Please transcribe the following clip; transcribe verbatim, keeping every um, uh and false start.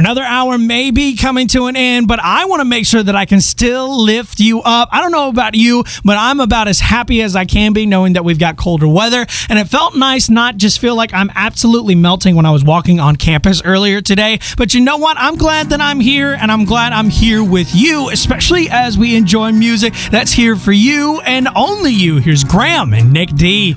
Another hour may be coming to an end, but I want to make sure that I can still lift you up. I don't know about you, but I'm about as happy as I can be knowing that we've got colder weather. And it felt nice not just feel like I'm absolutely melting when I was walking on campus earlier today. But you know what? I'm glad that I'm here, and I'm glad I'm here with you, especially as we enjoy music that's here for you and only you. Here's Graham and Nick D.